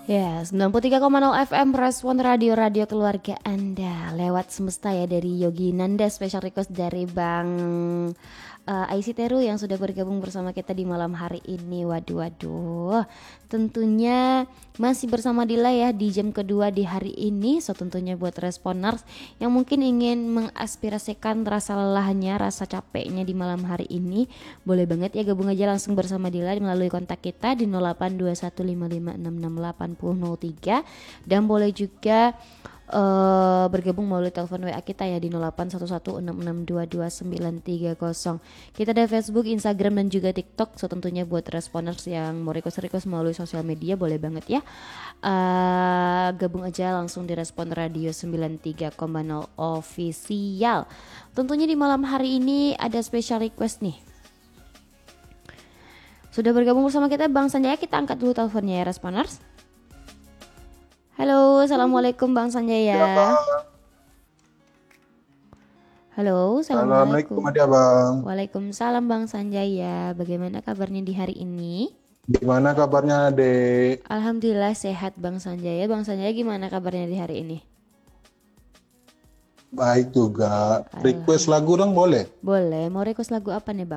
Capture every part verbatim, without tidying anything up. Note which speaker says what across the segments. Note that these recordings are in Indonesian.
Speaker 1: Ya, sembilan puluh tiga koma nol F M Respon Radio, radio keluarga Anda. Lewat semesta ya, dari Yogi Nanda. Special request dari Bang uh, Aisy Teru yang sudah bergabung bersama kita di malam hari ini. Waduh, waduh. Tentunya masih bersama Dila ya di jam kedua di hari ini. So tentunya buat responers yang mungkin ingin mengaspirasikan rasa lelahnya, rasa capeknya di malam hari ini, boleh banget ya gabung aja langsung bersama Dila melalui kontak kita di nol delapan dua satu lima lima enam enam delapan nol nol tiga, dan boleh juga uh, bergabung melalui telepon W A kita ya di nol delapan satu satu enam enam dua dua sembilan tiga nol. Kita ada Facebook, Instagram dan juga TikTok. So tentunya buat responers yang mau request-request melalui sosial media boleh banget ya. Uh, gabung aja langsung di Respon Radio sembilan puluh tiga koma nol official. Tentunya di malam hari ini ada special request nih. Sudah bergabung bersama kita Bang Sanjaya, kita angkat dulu teleponnya ya responers. Halo, assalamualaikum Bang Sanjaya.
Speaker 2: Ya, Bang.
Speaker 1: Halo,
Speaker 2: Assalamualaikum
Speaker 1: assalamualaikum.
Speaker 2: adik Bang.
Speaker 1: Waalaikumsalam Bang Sanjaya. Bagaimana kabarnya di hari ini?
Speaker 2: Gimana kabarnya Dek?
Speaker 1: Alhamdulillah sehat Bang Sanjaya. Bang Sanjaya gimana kabarnya di hari ini?
Speaker 2: Baik juga. Request lagu dong boleh?
Speaker 1: Boleh. Mau request lagu apa nih Bang?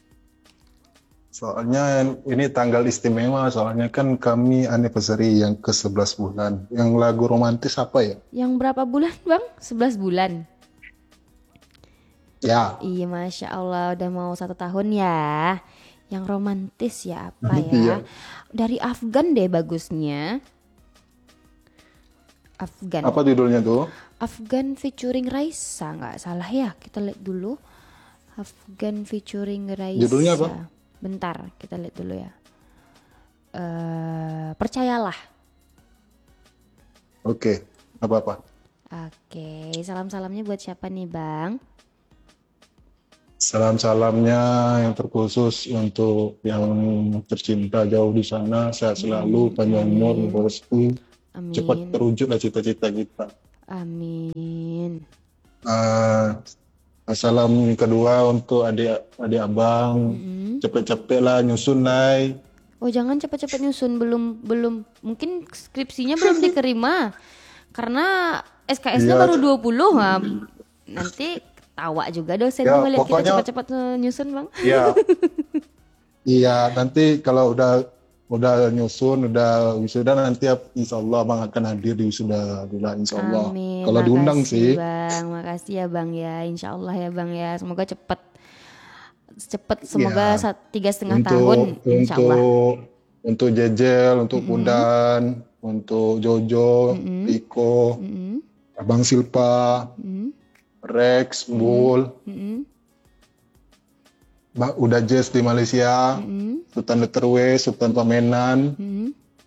Speaker 2: Soalnya ini tanggal istimewa, soalnya kan kami anniversary yang ke sebelas bulan. Yang lagu romantis apa ya?
Speaker 1: Yang berapa bulan Bang? sebelas bulan.
Speaker 2: Ya.
Speaker 1: Iya, Masya Allah udah mau satu tahun ya. Yang romantis ya apa ya?
Speaker 2: Iya.
Speaker 1: Dari Afgan deh bagusnya. Afgan.
Speaker 2: Apa judulnya tuh?
Speaker 1: Afgan featuring Raisa, nggak salah ya. Kita lihat dulu. Afgan featuring Raisa.
Speaker 2: Judulnya apa?
Speaker 1: Bentar, kita lihat dulu ya. Uh, percayalah.
Speaker 2: Oke, apa-apa.
Speaker 1: Oke, salam-salamnya buat siapa nih Bang?
Speaker 2: Salam-salamnya yang terkhusus untuk yang tercinta jauh di sana, sehat selalu, panjang umur, rezeki, cepat terwujudlah cita-cita kita.
Speaker 1: Amin.
Speaker 2: Uh, salam kedua untuk adik adik abang, mm-hmm. cepet-cepet lah nyusun Nay.
Speaker 1: Oh jangan cepet-cepet nyusun, belum belum mungkin skripsinya belum diterima karena S K S-nya iya, baru dua puluh. Nah, nanti tawa juga dosen ya, ngeliat pokoknya, kita cepat-cepat nyusun Bang.
Speaker 2: Iya. Iya, nanti kalau udah udah nyusun, udah wisuda nanti insya Allah Bang akan hadir di wisuda Dila insya Allah.
Speaker 1: Amin.
Speaker 2: Kalau diundang sih.
Speaker 1: Bang, makasih ya Bang ya, insya Allah ya Bang ya. Semoga cepet cepet semoga ya, tiga setengah tahun insya Allah.
Speaker 2: Untuk untuk Jejel, untuk mm-hmm. Pudan, untuk Jojo, mm-hmm. Iko, mm-hmm. Abang Silpa, mm-hmm. Rex, Bull, mm-hmm. udah Jazz di Malaysia, mm-hmm. Sultan Letterway, Sultan Pamenan, mm-hmm.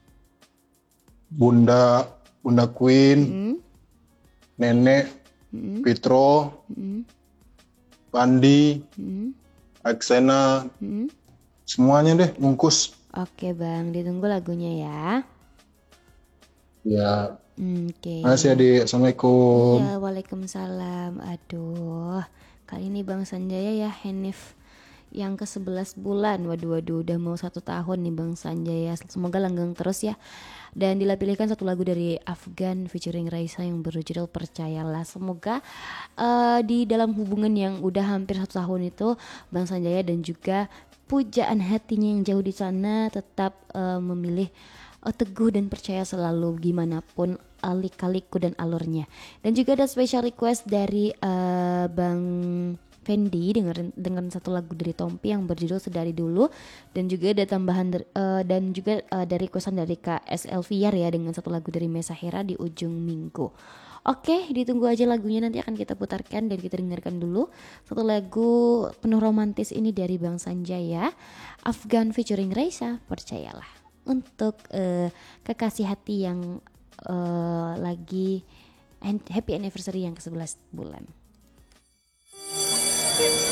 Speaker 2: Bunda, Bunda Queen, mm-hmm. Nenek, mm-hmm. Pitro, mm-hmm. Pandi, mm-hmm. Aksena, mm-hmm. semuanya deh bungkus.
Speaker 1: Oke Bang, ditunggu lagunya ya.
Speaker 2: Ya.
Speaker 1: Oke. Okay.
Speaker 2: Makasih adik, assalamualaikum.
Speaker 1: Iya, waalaikumsalam. Aduh, kali ini Bang Sanjaya ya Hanif yang ke sebelas bulan. Waduh waduh udah mau satu tahun nih Bang Sanjaya. Semoga langgeng terus ya. Dan dilapilihkan satu lagu dari Afgan featuring Raisa yang berjudul Percayalah. Semoga uh, di dalam hubungan yang udah hampir satu tahun itu Bang Sanjaya dan juga pujaan hatinya yang jauh di sana tetap uh, memilih uh, teguh dan percaya selalu gimana pun alik-liku dan alurnya. Dan juga ada special request dari uh, Bang Fendi dengan dengan satu lagu dari Tompi yang berjudul Sedari Dulu, dan juga ada tambahan uh, dan juga uh, dari requestan dari Kak S Elviar ya dengan satu lagu dari Mesahira di ujung minggu. Oke, ditunggu aja lagunya, nanti akan kita putarkan dan kita dengarkan dulu satu lagu penuh romantis ini dari Bang Sanjaya, Afgan featuring Raisa, Percayalah, untuk uh, kekasih hati yang uh, lagi happy anniversary yang ke sebelas bulan.